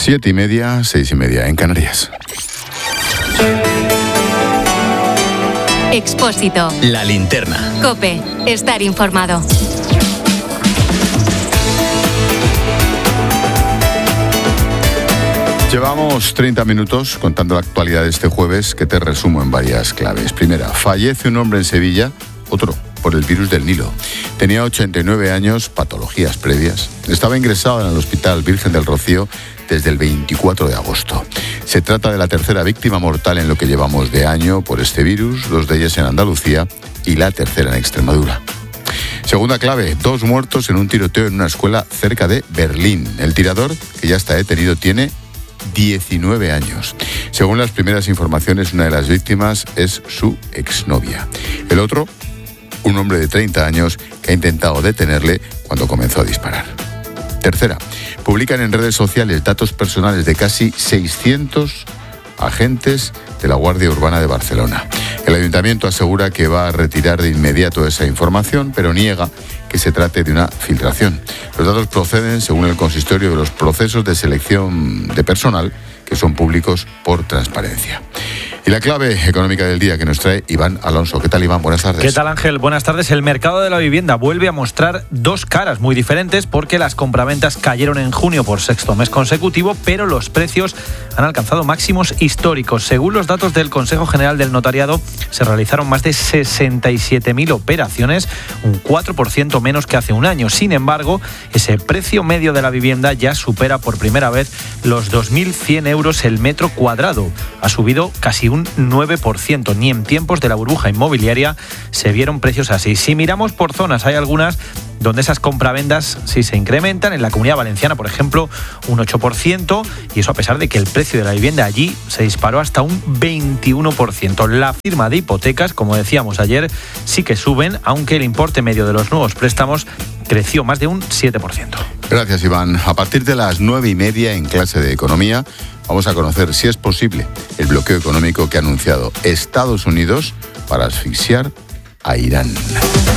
7:30, 6:30 en Canarias. Expósito. La linterna. COPE. Estar informado. Llevamos 30 minutos contando la actualidad de este jueves, que te resumo en varias claves. Primera, fallece un hombre en Sevilla, otro por el virus del Nilo. Tenía 89 años, patologías previas. Estaba ingresado en el Hospital Virgen del Rocío desde el 24 de agosto. Se trata de la tercera víctima mortal en lo que llevamos de año por este virus, 2 de ellas en Andalucía y la tercera en Extremadura. Segunda clave, 2 muertos en un tiroteo en una escuela cerca de Berlín. El tirador, que ya está detenido, tiene 19 años. Según las primeras informaciones, una de las víctimas es su exnovia. El otro, un hombre de 30 años que ha intentado detenerle cuando comenzó a disparar. Tercera, publican en redes sociales datos personales de casi 600 agentes de la Guardia Urbana de Barcelona. El ayuntamiento asegura que va a retirar de inmediato esa información, pero niega que se trate de una filtración. Los datos proceden, según el consistorio, de los procesos de selección de personal que son públicos por transparencia. Y la clave económica del día que nos trae Iván Alonso. ¿Qué tal, Iván? Buenas tardes. ¿Qué tal, Ángel? Buenas tardes. El mercado de la vivienda vuelve a mostrar 2 caras muy diferentes, porque las compraventas cayeron en junio por 6º mes consecutivo, pero los precios han alcanzado máximos históricos. Según los datos del Consejo General del Notariado, se realizaron más de 67.000 operaciones, un 4% menos que hace un año. Sin embargo, ese precio medio de la vivienda ya supera por primera vez los 2.100 euros el metro cuadrado. Ha subido casi un 9%. Ni en tiempos de la burbuja inmobiliaria se vieron precios así. Si miramos por zonas, hay algunas donde esas compraventas sí se incrementan. En la Comunidad Valenciana, por ejemplo, un 8%, y eso a pesar de que el precio de la vivienda allí se disparó hasta un 21%. La firma de hipotecas, como decíamos ayer, sí que suben, aunque el importe medio de los nuevos préstamos creció más de un 7%. Gracias, Iván. A partir de las 9:30 en clase de economía vamos a conocer si es posible el bloqueo económico que ha anunciado Estados Unidos para asfixiar a Irán.